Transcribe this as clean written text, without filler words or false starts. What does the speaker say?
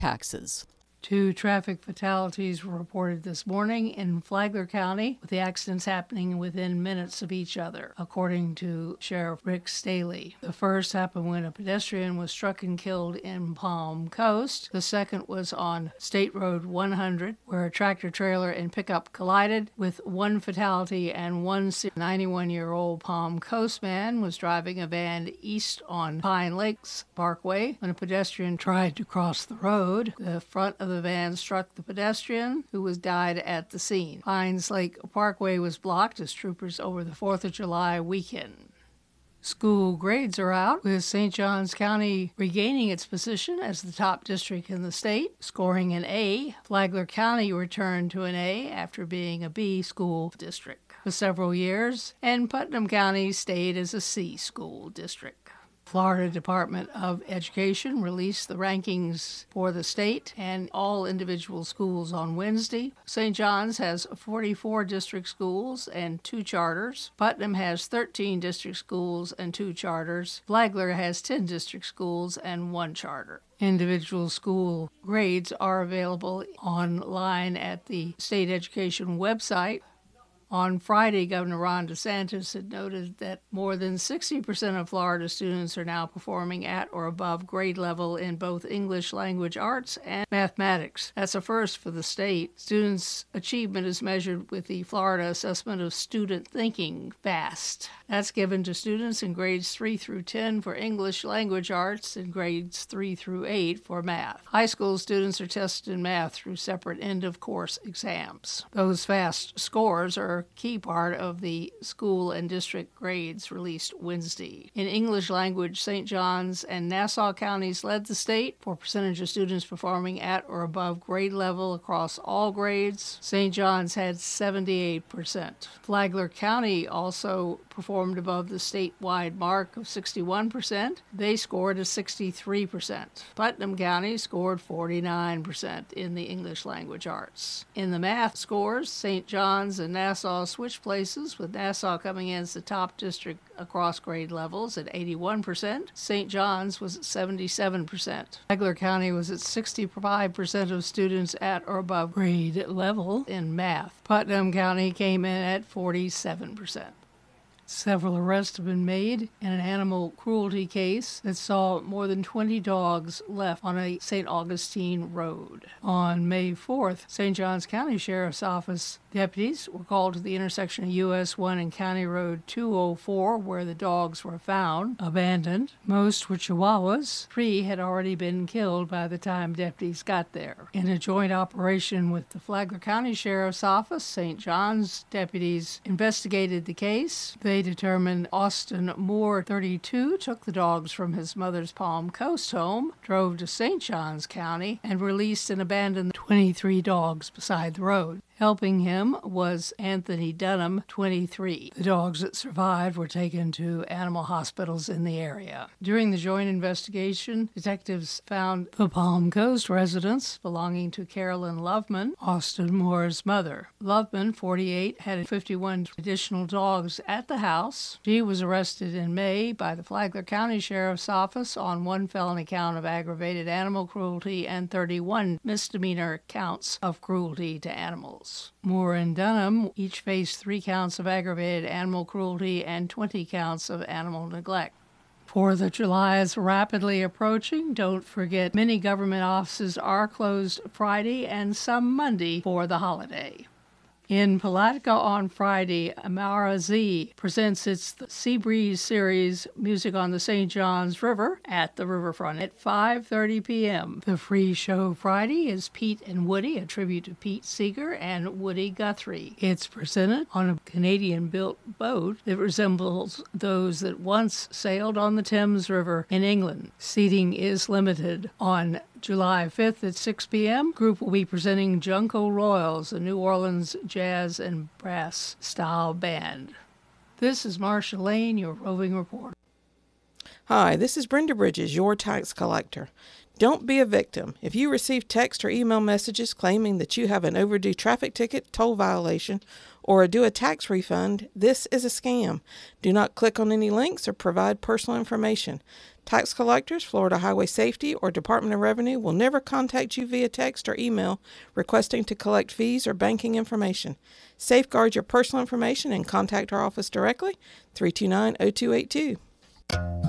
taxes. 2 traffic fatalities were reported this morning in Flagler County, with the accidents happening within minutes of each other, according to Sheriff Rick Staley. The first happened when a pedestrian was struck and killed in Palm Coast. The second was on State Road 100, where a tractor-trailer and pickup collided, with 1 fatality and 1 91-year-old Palm Coast man was driving a van east on Pine Lakes Parkway when a pedestrian tried to cross the road. The front of the van struck the pedestrian, who died at the scene. Pines Lake Parkway was blocked as troopers over the 4th of July weekend. School grades are out, with St. Johns County regaining its position as the top district in the state, scoring an A. Flagler County returned to an A after being a B school district for several years, and Putnam County stayed as a C school district. Florida Department of Education released the rankings for the state and all individual schools on Wednesday. St. John's has 44 district schools and 2 charters. Putnam has 13 district schools and 2 charters. Flagler has 10 district schools and 1 charter. Individual school grades are available online at the state education website. On Friday, Governor Ron DeSantis had noted that more than 60% of Florida students are now performing at or above grade level in both English language arts and mathematics. That's a first for the state. Students' achievement is measured with the Florida Assessment of Student Thinking, FAST. That's given to students in grades 3 through 10 for English language arts and grades 3 through 8 for math. High school students are tested in math through separate end-of-course exams. Those FAST scores are key part of the school and district grades released Wednesday. In English language, St. John's and Nassau counties led the state for percentage of students performing at or above grade level across all grades. St. John's had 78%. Flagler County also performed above the statewide mark of 61%. They scored a 63%. Putnam County scored 49% in the English language arts. In the math scores, St. John's and Nassau switched places, with Nassau coming in as the top district across grade levels at 81%. St. John's was at 77%. Flagler County was at 65% of students at or above grade level in math. Putnam County came in at 47%. Several arrests have been made in an animal cruelty case that saw more than 20 dogs left on a St. Augustine road. On May 4th, St. Johns County Sheriff's Office deputies were called to the intersection of US 1 and County Road 204, where the dogs were found abandoned. Most were Chihuahuas. 3 had already been killed by the time deputies got there. In a joint operation with the Flagler County Sheriff's Office, St. John's deputies investigated the case. They determined Austin Moore, 32, took the dogs from his mother's Palm Coast home, drove to St. Johns County, and released and abandoned 23 dogs beside the road. Helping him was Anthony Dunham, 23. The dogs that survived were taken to animal hospitals in the area. During the joint investigation, detectives found the Palm Coast residence belonging to Carolyn Loveman, Austin Moore's mother. Loveman, 48, had 51 additional dogs at the house. She was arrested in May by the Flagler County Sheriff's Office on 1 felony count of aggravated animal cruelty and 31 misdemeanor counts of cruelty to animals. Moore and Dunham each faced 3 counts of aggravated animal cruelty and 20 counts of animal neglect. 4th of July is rapidly approaching. Don't forget, many government offices are closed Friday and some Monday for the holiday. In Palatka on Friday, Amara Z presents its Sea Breeze series, Music on the St. Johns River, at the riverfront at 5:30 p.m. The free show Friday is Pete and Woody, a tribute to Pete Seeger and Woody Guthrie. It's presented on a Canadian-built boat that resembles those that once sailed on the Thames River in England. Seating is limited. On July 5th at 6 p.m., group will be presenting Junco Royals, a New Orleans jazz and brass style band. This is Marcia Lane, your roving reporter. Hi, this is Brenda Bridges, your tax collector. Don't be a victim. If you receive text or email messages claiming that you have an overdue traffic ticket, toll violation, or are due a tax refund, this is a scam. Do not click on any links or provide personal information. Tax collectors, Florida Highway Safety, or Department of Revenue will never contact you via text or email requesting to collect fees or banking information. Safeguard your personal information and contact our office directly, 329-0282.